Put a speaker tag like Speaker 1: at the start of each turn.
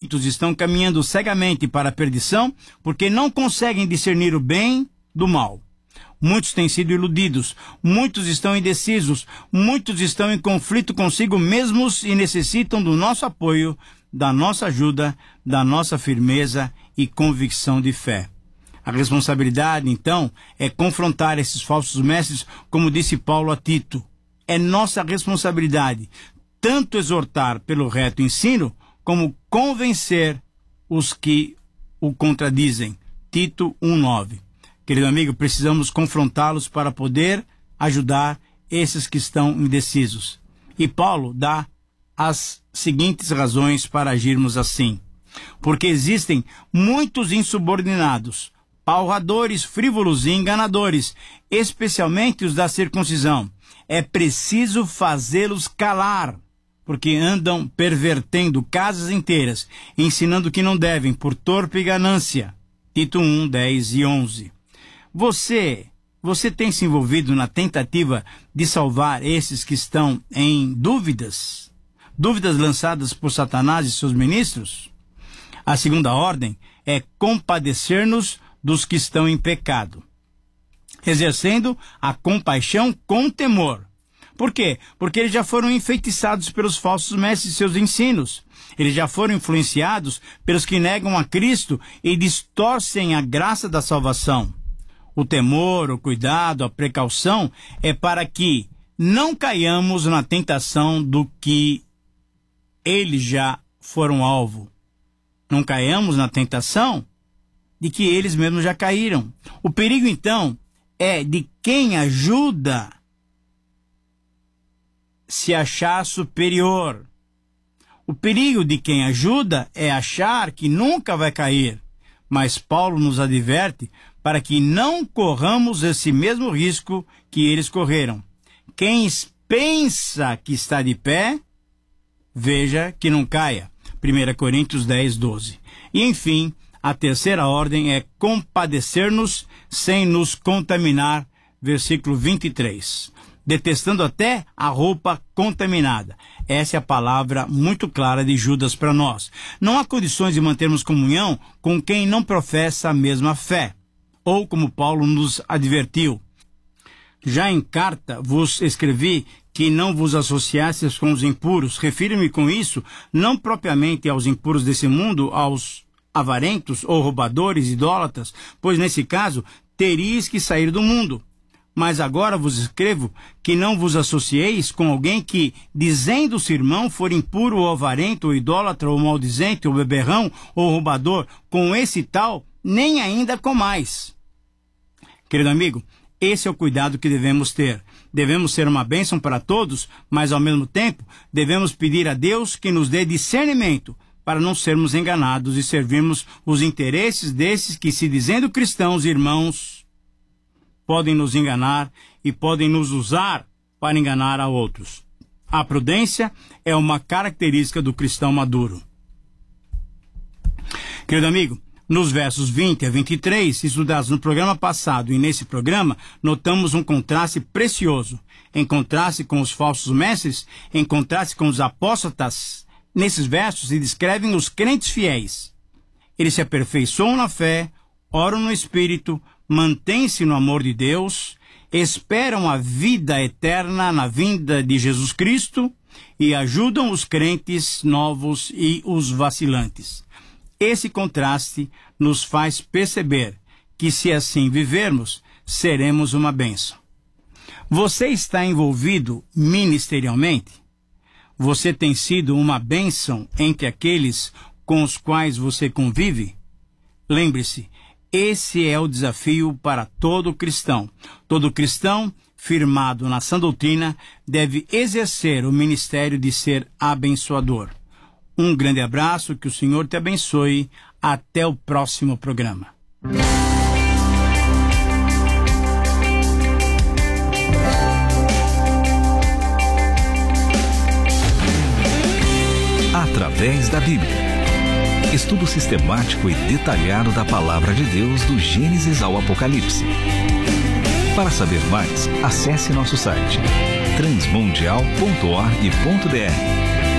Speaker 1: muitos estão caminhando cegamente para a perdição porque não conseguem discernir o bem do mal. Muitos têm sido iludidos, muitos estão indecisos, muitos estão em conflito consigo mesmos e necessitam do nosso apoio, da nossa ajuda, da nossa firmeza e convicção de fé. A responsabilidade, então, é confrontar esses falsos mestres, como disse Paulo a Tito. É nossa responsabilidade tanto exortar pelo reto ensino, como convencer os que o contradizem. Tito 1:9. Querido amigo, precisamos confrontá-los para poder ajudar esses que estão indecisos. E Paulo dá as seguintes razões para agirmos assim. Porque existem muitos insubordinados, palradores, frívolos e enganadores, especialmente os da circuncisão. É preciso fazê-los calar, porque andam pervertendo casas inteiras, ensinando que não devem, por torpe ganância. Tito 1:10 e 11. Você tem se envolvido na tentativa de salvar esses que estão em dúvidas? Dúvidas lançadas por Satanás e seus ministros? A segunda ordem é compadecer-nos dos que estão em pecado, exercendo a compaixão com temor. Por quê? Porque eles já foram enfeitiçados pelos falsos mestres e seus ensinos. Eles já foram influenciados pelos que negam a Cristo e distorcem a graça da salvação. O temor, o cuidado, a precaução é para que não caiamos na tentação do que eles já foram alvo. Não caiamos na tentação de que eles mesmos já caíram. O perigo, então, é de quem ajuda se achar superior. O perigo de quem ajuda é achar que nunca vai cair. Mas Paulo nos adverte para que não corramos esse mesmo risco que eles correram. Quem pensa que está de pé, veja que não caia. 1 Coríntios 10:12. E, enfim, a terceira ordem é compadecer-nos sem nos contaminar. Versículo 23. Detestando até a roupa contaminada. Essa é a palavra muito clara de Judas para nós. Não há condições de mantermos comunhão com quem não professa a mesma fé. Ou como Paulo nos advertiu. Já em carta vos escrevi que não vos associasseis com os impuros. Refiro-me com isso não propriamente aos impuros desse mundo, aos avarentos ou roubadores, idólatras, pois nesse caso teríeis que sair do mundo. Mas agora vos escrevo que não vos associeis com alguém que, dizendo-se irmão, for impuro ou avarento, ou idólatra, ou maldizente, ou beberrão, ou roubador. Com esse tal, nem ainda comais. Querido amigo, esse é o cuidado que devemos ter. Devemos ser uma bênção para todos, mas ao mesmo tempo devemos pedir a Deus que nos dê discernimento para não sermos enganados e servirmos os interesses desses que, se dizendo cristãos, irmãos, podem nos enganar e podem nos usar para enganar a outros. A prudência é uma característica do cristão maduro. Querido amigo, nos versos 20 a 23, estudados no programa passado e nesse programa, notamos um contraste precioso. Em contraste com os falsos mestres, em contraste com os apóstatas, nesses versos se descrevem os crentes fiéis. Eles se aperfeiçoam na fé, oram no Espírito, mantêm-se no amor de Deus, esperam a vida eterna na vinda de Jesus Cristo e ajudam os crentes novos e os vacilantes. Esse contraste nos faz perceber que, se assim vivermos, seremos uma bênção. Você está envolvido ministerialmente? Você tem sido uma bênção entre aqueles com os quais você convive? Lembre-se, esse é o desafio para todo cristão. Todo cristão, firmado na sã doutrina, deve exercer o ministério de ser abençoador. Um grande abraço, que o Senhor te abençoe. Até o próximo programa.
Speaker 2: Através da Bíblia. Estudo sistemático e detalhado da Palavra de Deus do Gênesis ao Apocalipse. Para saber mais, acesse nosso site transmundial.org.br